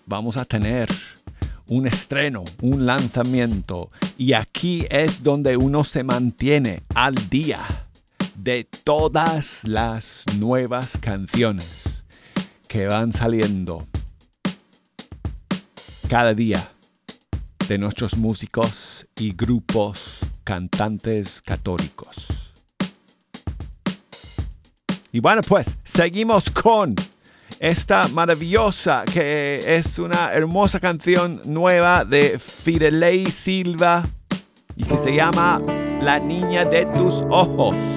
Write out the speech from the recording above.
vamos a tener un estreno, un lanzamiento. Y aquí es donde uno se mantiene al día de todas las nuevas canciones que van saliendo cada día de nuestros músicos y grupos cantantes católicos. Y bueno, pues seguimos con esta maravillosa, que es una hermosa canción nueva de Fidelei Silva y que se llama La Niña de tus Ojos.